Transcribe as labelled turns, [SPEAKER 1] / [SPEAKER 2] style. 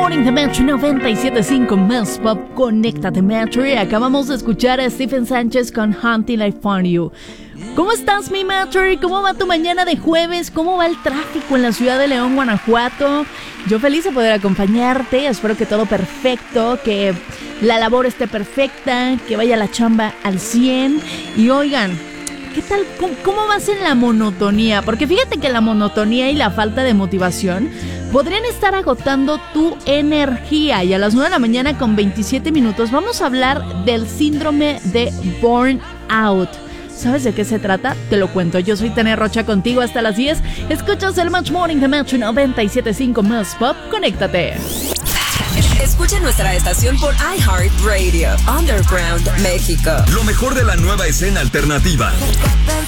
[SPEAKER 1] Morning de Metro 97.5 Más Pop. Conéctate, Metro. Y acabamos de escuchar a Stephen Sánchez con Until I Found You. ¿Cómo estás, mi Metro? ¿Cómo va tu mañana de jueves? ¿Cómo va el tráfico en la ciudad de León, Guanajuato? Yo feliz de poder acompañarte. Espero que todo perfecto, que la labor esté perfecta, que vaya la chamba al 100. Y oigan, ¿qué tal? ¿Cómo vas en la monotonía? Porque fíjate que la monotonía y la falta de motivación podrían estar agotando tu energía. Y a las 9 de la mañana con 27 minutos vamos a hablar del síndrome de burnout. ¿Sabes de qué se trata? Te lo cuento. Yo soy Tania Rocha, contigo hasta las 10. Escuchas el Match Morning de Metro 97.5 Más Pop. Conéctate.
[SPEAKER 2] Escucha nuestra estación por iHeartRadio, Underground, México.
[SPEAKER 3] Lo mejor de la nueva escena alternativa.